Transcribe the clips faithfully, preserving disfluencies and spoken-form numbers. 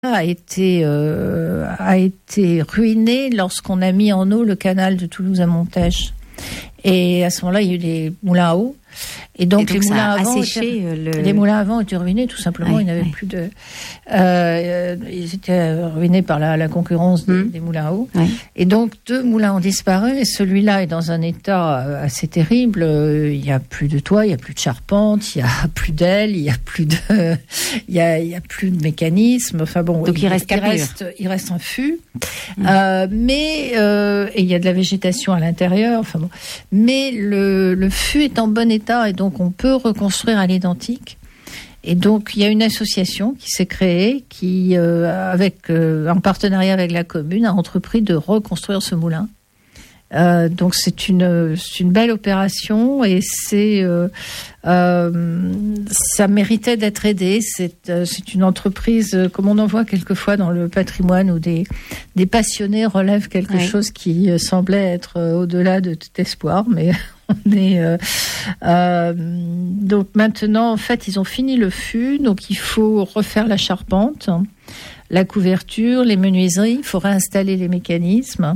a été euh, a été ruiné lorsqu'on a mis en eau le canal de Toulouse à Montèche. Et à ce moment-là, il y a eu des moulins à eau. Et donc, et donc les, moulins avant étaient, le... les moulins avant étaient ruinés, tout simplement. Oui, ils n'avaient oui. plus de. Euh, ils étaient ruinés par la, la concurrence des, mmh. des moulins à eau. Oui. Et donc, deux moulins ont disparu. Et celui-là est dans un état assez terrible. Il n'y a plus de toit, il n'y a plus de charpente, il n'y a plus d'ailes, il n'y a plus de, il y a, il y a plus de mécanisme. Enfin bon, donc il, il reste, il reste, il reste un fût. Mmh. Euh, mais euh, et il y a de la végétation à l'intérieur. Enfin bon, mais le, le fût est en bon état et donc on peut reconstruire à l'identique. Et donc il y a une association qui s'est créée qui, euh, avec euh, en partenariat avec la commune, a entrepris de reconstruire ce moulin. Euh, donc c'est une c'est une belle opération et c'est euh, euh, ça méritait d'être aidé. C'est euh, c'est une entreprise euh, comme on en voit quelquefois dans le patrimoine où des des passionnés relèvent quelque ouais. chose qui euh, semblait être euh, au-delà de tout espoir, mais on est euh, euh, donc maintenant en fait ils ont fini le fût, donc il faut refaire la charpente, la couverture, les menuiseries, il faut réinstaller les mécanismes.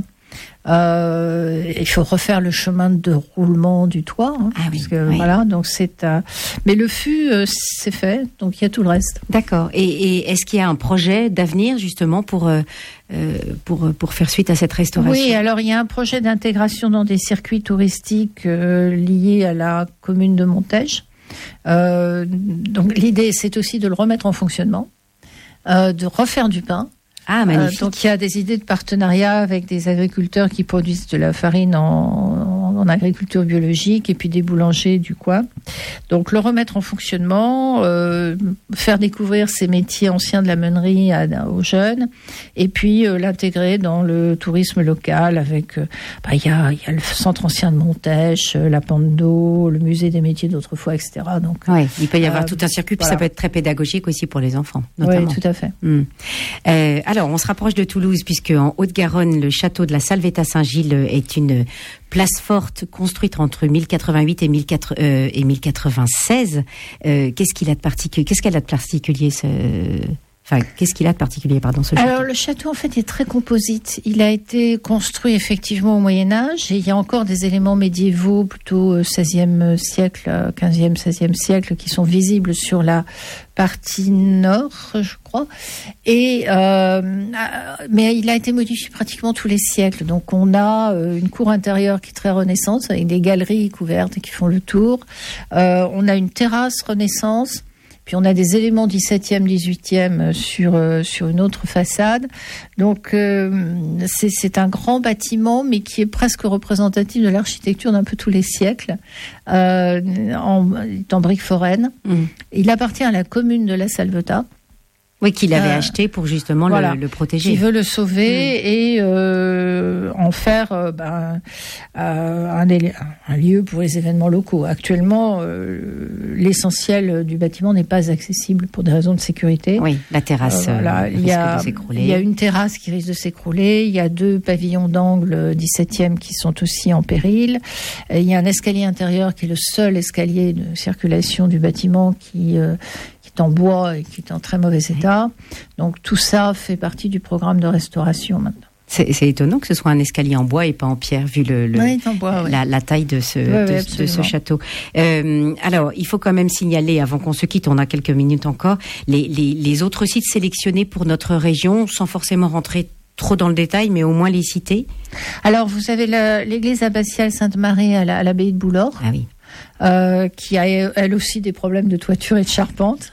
Euh, il faut refaire le chemin de roulement du toit, hein, ah oui, parce que, oui. voilà. Donc c'est, euh, mais le fût euh, c'est fait, donc il y a tout le reste. D'accord. Et, et est-ce qu'il y a un projet d'avenir justement pour euh, pour pour faire suite à cette restauration ? Oui, alors il y a un projet d'intégration dans des circuits touristiques euh, liés à la commune de Montèche. Euh, donc l'idée c'est aussi de le remettre en fonctionnement, euh, de refaire du pain. Ah, magnifique. Euh, donc il y a des idées de partenariat avec des agriculteurs qui produisent de la farine en, en, en agriculture biologique et puis des boulangers du coin. Donc le remettre en fonctionnement, euh, faire découvrir ces métiers anciens de la meunerie à, à, aux jeunes et puis euh, l'intégrer dans le tourisme local avec, euh, bah, il y a, il y a le centre ancien de Montèche, euh, la pente d'eau, le musée des métiers d'autrefois, et cetera. Donc oui, il peut y avoir euh, tout un circuit, puis voilà. Ça peut être très pédagogique aussi pour les enfants, notamment. Oui, tout à fait. Hum. Euh, Alors, on se rapproche de Toulouse, puisque en Haute-Garonne, le château de la Salvetat-Saint-Gilles est une place forte construite entre mille quatre-vingt-huit et mille quatre-vingt-seize. Euh, qu'est-ce qu'il a de particulier Qu'est-ce qu'elle a de particulier ce... Enfin, qu'est-ce qu'il a de particulier, pardon, ce château ? Alors, le château, en fait, est très composite. Il a été construit, effectivement, au Moyen-Âge, et il y a encore des éléments médiévaux, plutôt seizième siècle, quinzième, seizième siècle, qui sont visibles sur la partie nord, je crois. Et, euh, mais il a été modifié pratiquement tous les siècles. Donc, on a une cour intérieure qui est très Renaissance, avec des galeries couvertes qui font le tour. Euh, on a une terrasse Renaissance. Puis on a des éléments dix-septième, dix-huitième sur euh, sur une autre façade. Donc euh, c'est c'est un grand bâtiment, mais qui est presque représentatif de l'architecture d'un peu tous les siècles, euh, en, en briques foraines. Mmh. Il appartient à la commune de la Salvetat. Oui, qu'il avait euh, acheté pour justement voilà, le, le protéger. Qui veut le sauver mmh. et euh, en faire euh, ben, euh, un, un lieu pour les événements locaux. Actuellement, euh, l'essentiel du bâtiment n'est pas accessible pour des raisons de sécurité. Oui, la terrasse euh, voilà. euh, il y a, il y a une terrasse qui risque de s'écrouler. Il y a deux pavillons d'angle dix-septième qui sont aussi en péril. Il y a un escalier intérieur qui est le seul escalier de circulation du bâtiment qui... Euh, en bois et qui est en très mauvais état. Donc tout ça fait partie du programme de restauration maintenant. C'est, c'est étonnant que ce soit un escalier en bois et pas en pierre, vu le, le oui, en bois, oui. la, la taille de ce, oui, de, oui, de ce château. Euh, alors, il faut quand même signaler, avant qu'on se quitte, on a quelques minutes encore, les, les, les autres sites sélectionnés pour notre région, sans forcément rentrer trop dans le détail, mais au moins les citer. Alors, vous avez la, l'église abbatiale Sainte-Marie à, la, à l'abbaye de Boulor. Ah oui. Euh, qui a elle aussi des problèmes de toiture et de charpente.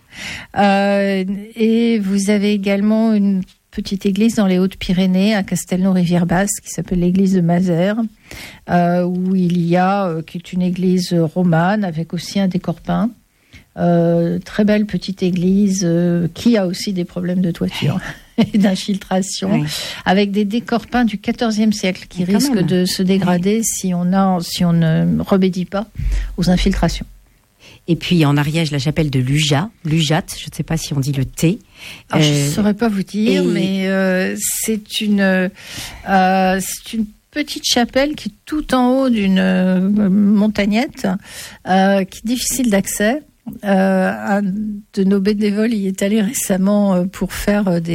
Euh, et vous avez également une petite église dans les Hautes-Pyrénées, à Castelnau-Rivière-Basse, qui s'appelle l'église de Mazères, euh, où il y a, euh, qui est une église romane, avec aussi un décor peint. Euh, très belle petite église euh, qui a aussi des problèmes de toiture et d'infiltration, oui. avec des décors peints du quatorzième siècle qui risquent même. de se dégrader oui. si on a, si on ne remédie pas aux infiltrations. Et puis en Ariège, la chapelle de Lujat, Lujat, je ne sais pas si on dit le T. Alors, euh, je ne saurais pas vous dire, et... mais euh, c'est une, euh, c'est une petite chapelle qui est tout en haut d'une euh, montagnette, euh, qui est difficile d'accès. Euh, un de nos bénévoles y est allé récemment pour faire des